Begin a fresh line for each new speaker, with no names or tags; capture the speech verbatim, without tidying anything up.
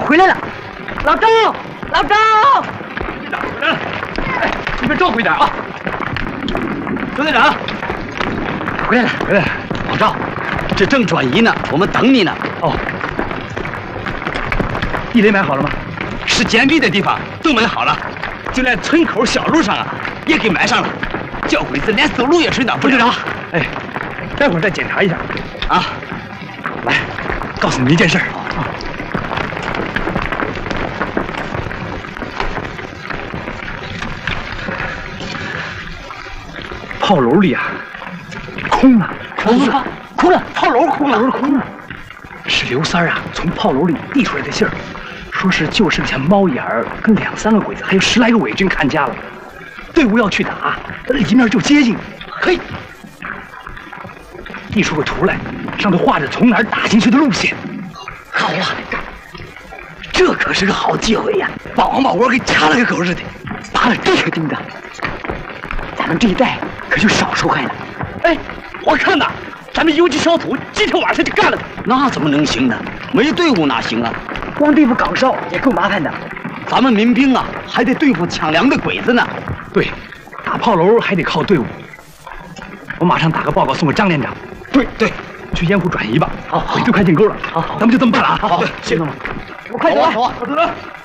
回来了，老赵，老赵，
队长回来了，哎，这边照顾一点啊。周队长，
回来了，
回来了。老赵，这正转移呢，我们等你呢。哦。地雷买好了吗？是坚壁的地方都买好了，就连村口小路上啊也给埋上了。叫鬼子连走路也顺当不了。队长，哎，待会儿再检查一下。啊，来，告诉你们一件事。啊。炮楼里啊，空了，空了，空了，炮楼空了，空了。是刘三儿啊，从炮楼里递出来的信儿，说是就剩下猫眼儿跟两三个鬼子，还有十来个伪军看家了。队伍要去打，里面就接应。嘿，递出个图来，上头画着从哪儿打进去的路线。好啊，这可是个好机会呀，把王八窝给掐了个狗日的。拔了这个钉子，咱们这一带可就少受害了。哎，我看呐，咱们游击小组今天晚上就干了他。那怎么能行呢？没队伍哪行啊？光对付岗哨也够麻烦的。咱们民兵啊，还得对付抢粮的鬼子呢。对，打炮楼还得靠队伍。我马上打个报告送给张连长。对对，去烟湖转移吧。好，鬼子快进沟了。好，咱们就这么办了啊。好，行了吗？我快走啊！走啊，走走。